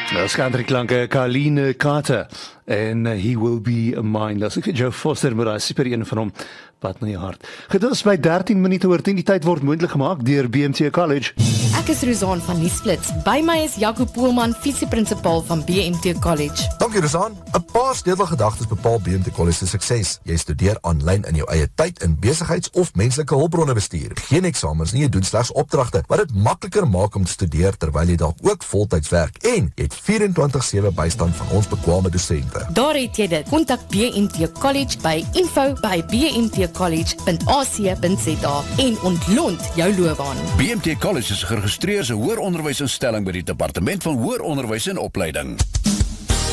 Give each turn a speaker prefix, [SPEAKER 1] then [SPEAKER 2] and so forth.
[SPEAKER 1] Dat is countryklanke Carline Carter en He Will Be Mine. Dat is Joe Foster, maar dat is super een van hom, pad na jou hart. Goed, ons by 13 minute oor 10, die tyd word moontlik gemaak deur BMT College.
[SPEAKER 2] Ek is Rosanne van Nuusflits. By my is Jaco Poelman, visieprinsipal van BMT College.
[SPEAKER 3] Dankie Rosanne. 'n Paar sleutelgedagtes bepaal BMT College se sukses. Jy studeer aanlyn in jou eie tyd in besigheids- of menslike hulpbronne bestuur. Geen eksamens nie, jy doen slegs opdragte, wat dit makliker maak om te studeer terwyl jy dalk ook voltyds werk. En jy het 24/7 bystand van ons bekwame dosente.
[SPEAKER 2] Daar het jy dit. Kontak BMT College by info@bmtcollege.ac.za en ontlont jou loopbaan.
[SPEAKER 4] BMT College is geregistreer as 'n hoëronderwysinstelling by die Departement van Hoëronderwys en Opleiding.